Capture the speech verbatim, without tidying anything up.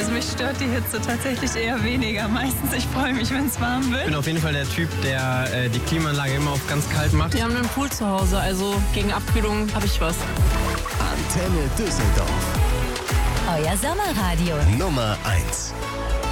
Also mich stört die Hitze tatsächlich eher weniger. Meistens, ich freue mich, wenn es warm wird. Ich bin auf jeden Fall der Typ, der äh, die Klimaanlage immer auf ganz kalt macht. Wir haben einen Pool zu Hause, also gegen Abkühlung habe ich was. Antenne Düsseldorf. Euer Sommerradio. Nummer eins.